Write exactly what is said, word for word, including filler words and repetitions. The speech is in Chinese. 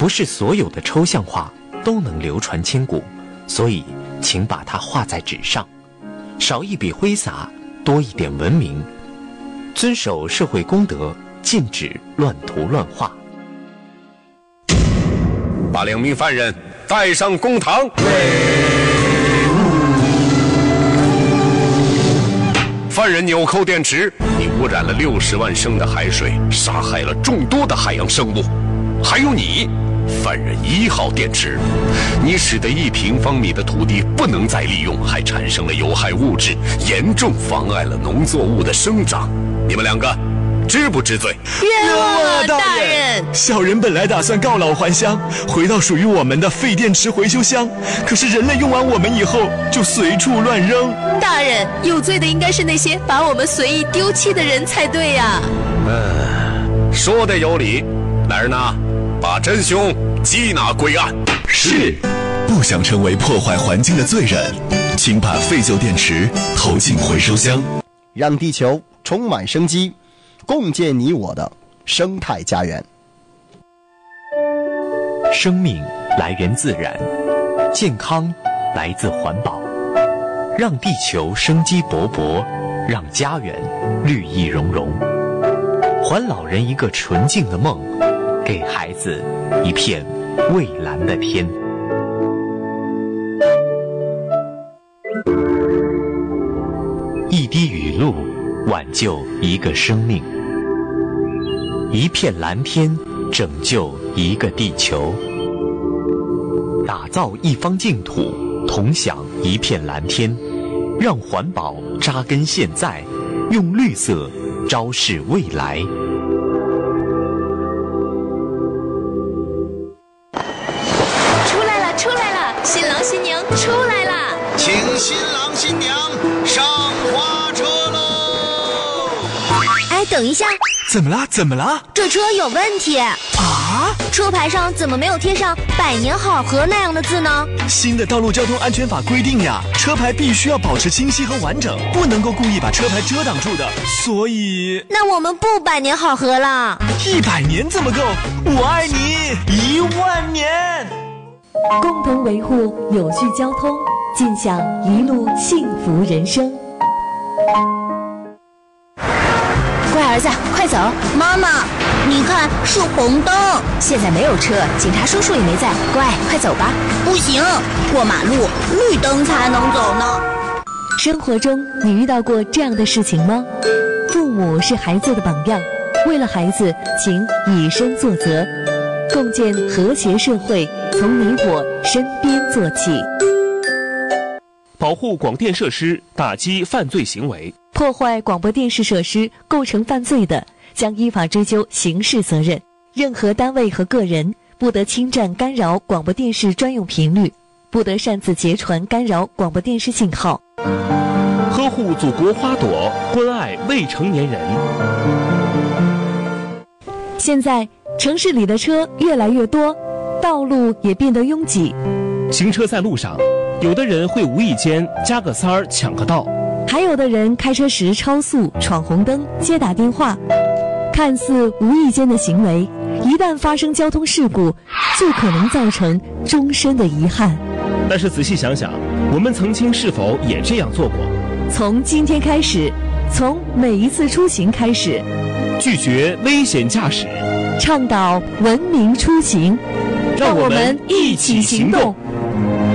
不是所有的抽象画都能流传千古，所以请把它画在纸上，少一笔挥洒，多一点文明，遵守社会公德，禁止乱涂乱画。 把两名犯人带上公堂。犯人纽扣电池，你污染了六十万升的海水，杀害了众多的海洋生物。还有你，犯人一号电池，你使得一平方米的土地不能再利用，还产生了有害物质，严重妨碍了农作物的生长。你们两个知不知罪？ 冤枉啊，大人！ 小人本来打算告老还乡，回到属于我们的废电池回收箱，可是人类用完我们以后就随处乱扔。 大人，有罪的应该是那些把我们随意丢弃的人才对呀。 嗯，说得有理。来人呐，把真凶缉拿归案。 是。不想成为破坏环境的罪人，请把废旧电池投进回收箱， 让地球充满生机，共建你我的生态家园。 生命来源自然，健康来自环保，让地球生机勃勃，让家园绿意融融，还老人一个纯净的梦，给孩子一片蔚蓝的天。一滴雨露挽救一个生命，一片蓝天拯救一个地球，打造一方净土，同享一片蓝天，让环保扎根现在，用绿色昭示未来。 出来了，出来了，新郎新娘出来了， 请新郎新娘上花车喽！ 哎，等一下， 怎么啦？怎么啦？ 这车有问题啊！车牌上怎么没有贴上“百年好合”那样的字呢？ 新的道路交通安全法规定呀，车牌必须要保持清晰和完整，不能够故意把车牌遮挡住的。所以， 那我们不百年好合了。 一百年怎么够？我爱你一万年。 共同维护有序交通，尽享一路幸福人生。 乖儿子，快走！ 妈妈，你看是红灯， 现在没有车，警察叔叔也没在。乖，快走吧。 不行，过马路绿灯才能走呢。 生活中你遇到过这样的事情吗？父母是孩子的榜样，为了孩子，请以身作则，共建和谐社会，从你我身边做起。 保护广电设施，打击犯罪行为。 破坏广播电视设施构成犯罪的，将依法追究刑事责任。任何单位和个人不得侵占干扰广播电视专用频率，不得擅自截传干扰广播电视信号。 呵护祖国花朵，关爱未成年人。 现在城市里的车越来越多，道路也变得拥挤。 行车在路上，有的人会无意间加个塞儿抢个道， 还有的人开车时超速、闯红灯、接打电话，看似无意间的行为，一旦发生交通事故，就可能造成终身的遗憾。 但是仔细想想，我们曾经是否也这样做过？ 从今天开始，从每一次出行开始， 拒绝危险驾驶， 倡导文明出行， 让我们一起行动，